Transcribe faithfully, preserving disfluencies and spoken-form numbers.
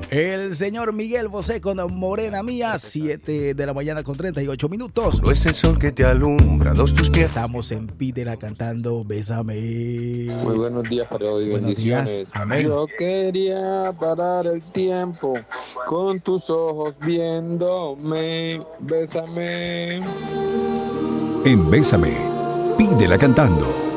El señor Miguel Bosé con Morena Mía, siete de la mañana con treinta y ocho minutos. No es el sol que te alumbra, dos tus pies. Estamos en Pídela cantando Bésame. Muy buenos días para hoy, Buenos bendiciones. días. Amén. Yo quería parar el tiempo con tus ojos viéndome. Bésame. En Bésame, Pídela cantando.